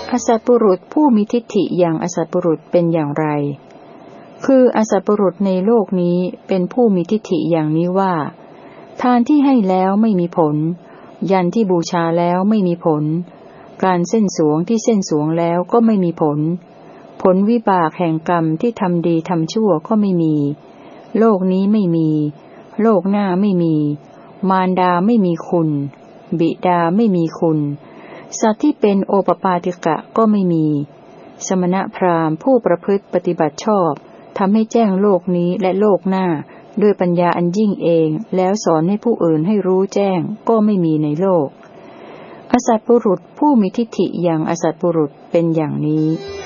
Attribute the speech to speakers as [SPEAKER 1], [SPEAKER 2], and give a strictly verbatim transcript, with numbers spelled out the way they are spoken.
[SPEAKER 1] อสัตบุรุษผู้มีทิฏฐิอย่างอสัตบุรุษเป็นอย่างไรคืออสัตบุรุษในโลกนี้เป็นผู้มีทิฏฐิอย่างนี้ว่าทานที่ให้แล้วไม่มีผลยันที่บูชาแล้วไม่มีผลการเส้นสวงที่เส้นสวงแล้วก็ไม่มีผลผลวิบากแห่งกรรมที่ทำดีทำชั่วก็ไม่มีโลกนี้ไม่มีโลกหน้าไม่มีมารดาไม่มีคุณบิดาไม่มีคุณสัตว์ที่เป็นโอปปาติกะก็ไม่มีสมณพราหมณ์ผู้ประพฤติปฏิบัติชอบทำให้แจ้งโลกนี้และโลกหน้าด้วยปัญญาอันยิ่งเองแล้วสอนให้ผู้อื่นให้รู้แจ้งก็ไม่มีในโลกอสัตบุรุษผู้มีทิฏฐิอย่างอสัตบุรุษเป็นอย่างนี้